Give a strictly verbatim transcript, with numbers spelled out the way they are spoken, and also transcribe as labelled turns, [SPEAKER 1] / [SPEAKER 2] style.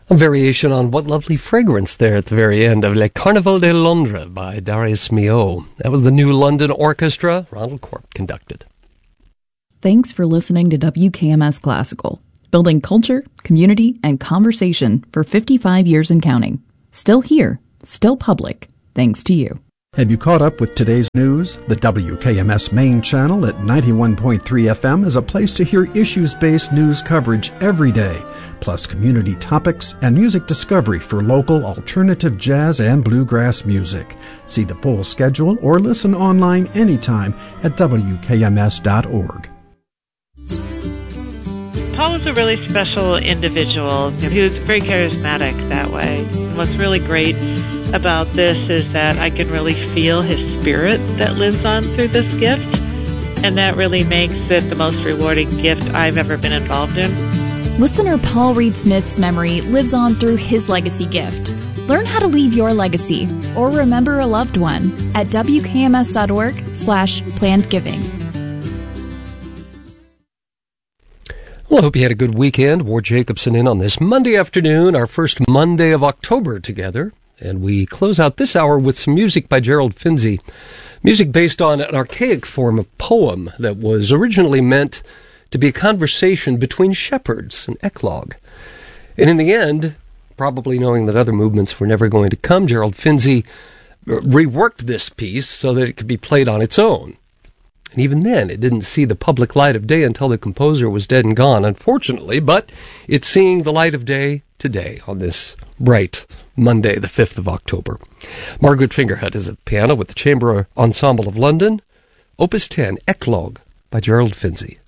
[SPEAKER 1] A variation on What Lovely Fragrance there at the very end of Le Carnaval de Londres by Darius Milhaud. That was the New London Orchestra, Ronald Corp conducted.
[SPEAKER 2] Thanks for listening to W K M S Classical, building culture, community, and conversation for fifty-five years and counting. Still here, still public, thanks to you.
[SPEAKER 3] Have you caught up with today's news? The W K M S main channel at ninety-one point three F M is a place to hear issues-based news coverage every day, plus community topics and music discovery for local alternative jazz and bluegrass music. See the full schedule or listen online anytime at W K M S dot org.
[SPEAKER 4] Paul was a really special individual. He was very charismatic that way. What's really great about this is that I can really feel his spirit that lives on through this gift, and that really makes it the most rewarding gift I've ever been involved in.
[SPEAKER 5] Listener Paul Reed Smith's memory lives on through his legacy gift. Learn how to leave your legacy or remember a loved one at W K M S dot org slash planned giving.
[SPEAKER 1] Well, I hope you had a good weekend. Ward Jacobson in on this Monday afternoon, our first Monday of October together. And we close out this hour with some music by Gerald Finzi. Music based on an archaic form of poem that was originally meant to be a conversation between shepherds, an eclogue. And in the end, probably knowing that other movements were never going to come, Gerald Finzi reworked this piece so that it could be played on its own. And even then, it didn't see the public light of day until the composer was dead and gone, unfortunately, but it's seeing the light of day today on this bright Monday, the fifth of October. Margaret Fingerhut is at the piano with the Chamber Ensemble of London. Opus ten, Eclogue by Gerald Finzi.